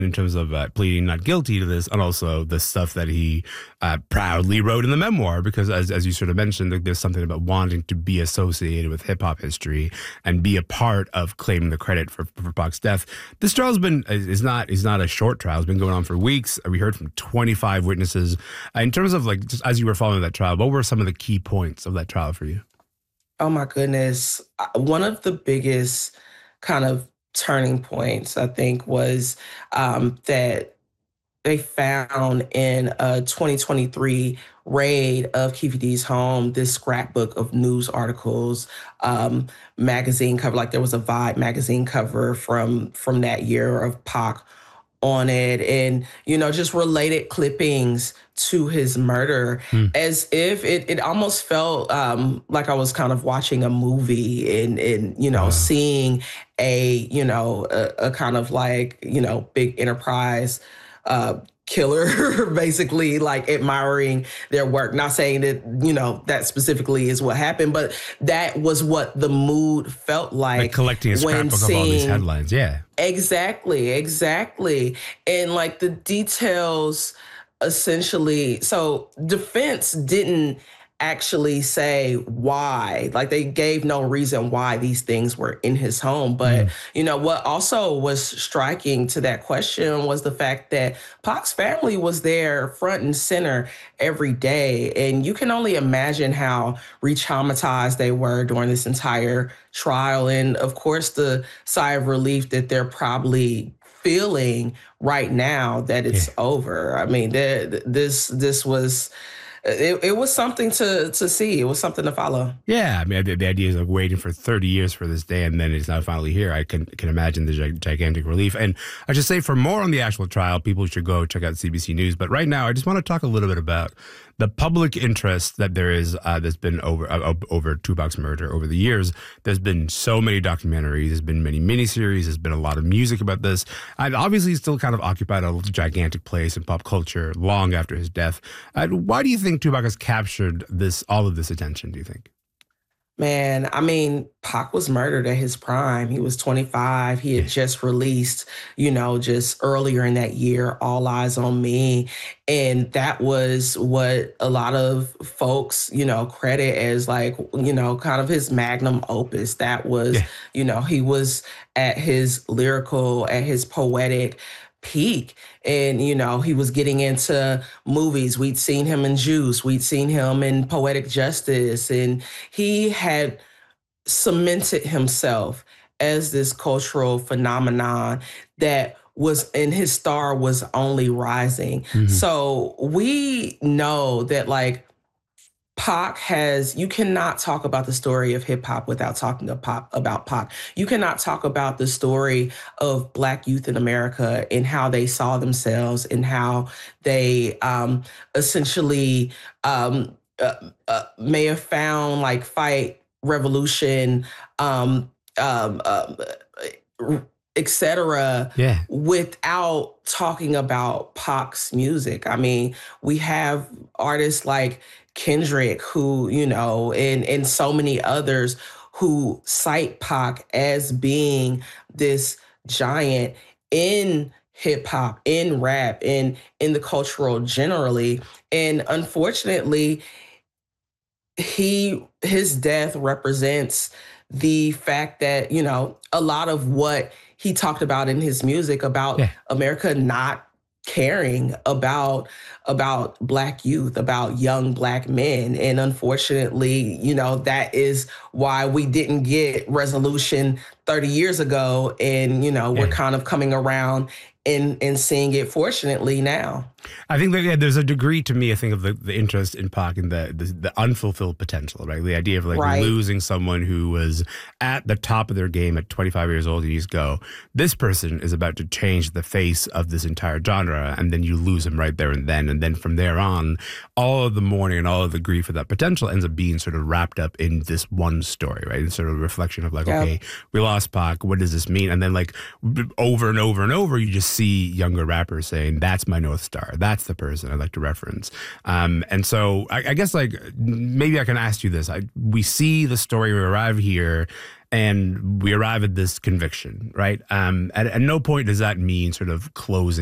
in terms of pleading not guilty to this, and also the stuff that he proudly wrote in the memoir, because as you sort of mentioned, there's something about wanting to be associated with hip hop history and be a part of claiming the credit for Pac's death. This trial is not a short trial. It's been going on for weeks. We heard from 25 witnesses. In terms of like, just as you were following that trial, what were some of the key points of that trial for you? Oh my goodness. One of the biggest kind of turning points, I think, was that they found in a 2023 raid of Keffe D's home this scrapbook of news articles, magazine cover. Like there was a Vibe magazine cover from that year of Pac on it, and just related clippings to his murder, as if it almost felt like I was kind of watching a movie and seeing a kind of like big enterprise killer basically, like admiring their work. Not saying that that specifically is what happened, but that was what the mood felt like collecting a scrapbook of all these headlines. Yeah, exactly. And like the details, essentially, so defense didn't actually say why. Like they gave no reason why these things were in his home. But, what also was striking to that question was the fact that Pac's family was there front and center every day. And you can only imagine how re-traumatized they were during this entire trial. And of course, the sigh of relief that they're probably feeling right now that it's over. I mean, this was... It was something to see. It was something to follow. Yeah, I mean, the idea is like waiting for 30 years for this day, and then it's not finally here. I can imagine the gigantic relief. And I should say, for more on the actual trial, people should go check out CBC News. But right now, I just want to talk a little bit about the public interest that there is that's been over Tupac's murder over the years. There's been so many documentaries, there's been many miniseries, there's been a lot of music about this. And obviously, still kind of occupied a gigantic place in pop culture long after his death. Why do you think Tupac has captured all of this attention, do you think? Man, I mean, Pac was murdered at his prime. He was 25. He had just released, just earlier in that year, All Eyes on Me. And that was what a lot of folks, credit as like, kind of his magnum opus. That was, he was at his lyrical, at his poetic peak. And, he was getting into movies. We'd seen him in Juice. We'd seen him in Poetic Justice. And he had cemented himself as this cultural phenomenon that and his star was only rising. Mm-hmm. So we know that like Pac you cannot talk about the story of hip hop without talking about Pac. You cannot talk about the story of Black youth in America and how they saw themselves and how they essentially may have found like fight, revolution, etc. Without talking about Pac's music. I mean, we have artists like Kendrick, who, and so many others who cite Pac as being this giant in hip hop, in rap, in the cultural generally. And unfortunately, his death represents the fact that, a lot of what he talked about in his music about America not caring about Black youth, about young Black men. And unfortunately, that is why we didn't get resolution 30 years ago. And, we're kind of coming around and seeing it, fortunately, now. I think that there's a degree to me, I think, of the interest in Pac and the unfulfilled potential, right? The idea of losing someone who was at the top of their game at 25 years old, and you just go, this person is about to change the face of this entire genre, and then you lose him right there and then. And then from there on, all of the mourning and all of the grief of that potential ends up being sort of wrapped up in this one story, right? It's sort of a reflection of okay, we lost Pac, what does this mean? And then over and over and over, you just see younger rappers saying, that's my North Star. That's the person I'd like to reference. And so I guess maybe I can ask you this. We see the story, we arrive here, and we arrive at this conviction, right? At no point does that mean sort of closing